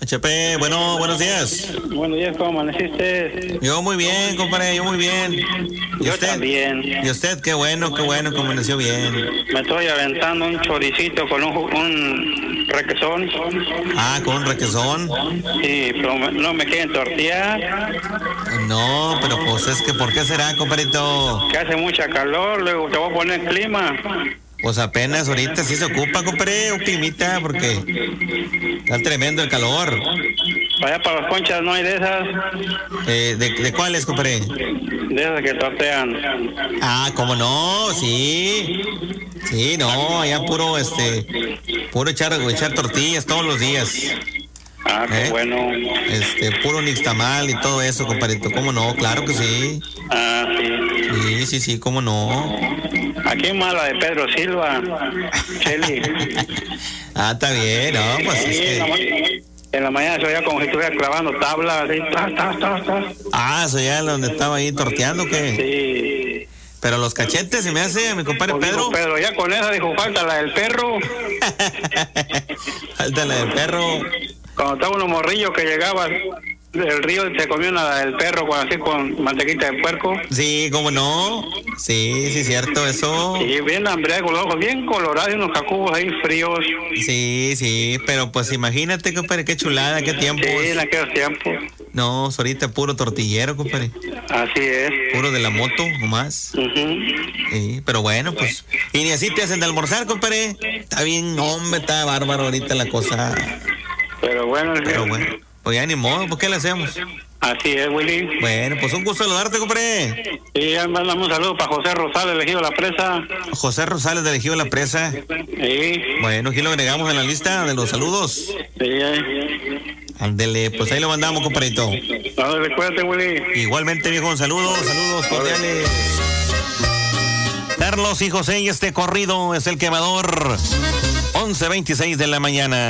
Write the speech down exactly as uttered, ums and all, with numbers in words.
H P, bueno, buenos días. Buenos días, ¿cómo amaneciste? Yo muy bien, compadre, yo muy bien. ¿Y Yo usted? también. ¿Y usted? Qué bueno, qué bueno, que amaneció bien. Me estoy aventando un choricito con un, ju- un requesón. Ah, con un requesón. Sí, pero me- no me quieren tortear. No, pero pues es que, ¿por qué será, compadrito? Que hace mucha calor, luego te voy a poner clima. Pues apenas ahorita sí se ocupa, compadre, un climita, porque está tremendo el calor. Allá para las conchas no hay de esas, Eh, ¿de, ¿De cuáles, compadre? de esas que tortean. Ah, ¿cómo no? Sí. Sí, no, allá puro, este, puro echar, echar tortillas todos los días. Ah, qué ¿Eh? bueno. Este, puro nixtamal y todo eso, compadrito. ¿Cómo no? Claro que sí. Ah, sí. Sí, sí, sí, ¿cómo no? Aquí mala de Pedro Silva, Cheli. Ah, está bien, no, pues es Sí, en la que... ma- en la mañana se oía como si estuviera clavando tablas, así, tas, tas, tas, tas. Ah, eso ya donde estaba ahí torteando, ¿qué? Sí. Pero los cachetes se me hace, mi compadre Pues Pedro. dijo Pedro, ya con esa dijo, falta la del perro. Falta la del perro. Cuando estaba uno morrillo que llegaba del río, se comía una del perro con, así con mantequita de puerco. Sí, ¿cómo no? Sí, sí, cierto, eso. Y bien hambriado, con los ojos bien colorados y unos cacubos ahí fríos. Sí, sí, pero pues imagínate, compadre, qué chulada, qué tiempos. Sí, en aquellos tiempos. No, ahorita puro tortillero, compadre. Así es. Puro de la moto, nomás. Ujú. Sí, pero bueno, pues. Y ni así te hacen de almorzar, compadre. Está bien, hombre, está bárbaro ahorita la cosa. Pero bueno, Pero bueno, pues ya ni modo, ¿por qué le hacemos? así es, Willy. Bueno, pues un gusto saludarte, compadre. Y ya mandamos un saludo para José Rosales, elegido La Presa. José Rosales de Ejido La Presa. Sí, Bueno, aquí lo agregamos en la lista de los saludos. sí, eh. Ándele, pues ahí lo mandamos, compadrito. No, recuérdate, Willy. Igualmente, viejo, un saludo, saludos cordiales. Carlos y José, y este corrido es el quemador. once veintiséis de la mañana.